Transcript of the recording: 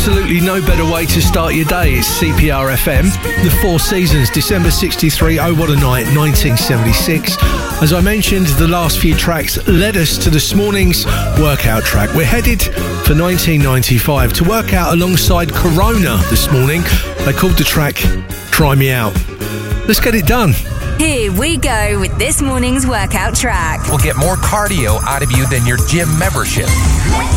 absolutely no better way to start your day. It's CPR FM, the Four Seasons, December 63, Oh What a Night, 1976. As I mentioned, the last few tracks led us to this morning's workout track. We're headed for 1995 to work out alongside Corona this morning. They called the track Try Me Out. Let's get it done. Here we go with this morning's workout track. We'll get more cardio out of you than your gym membership.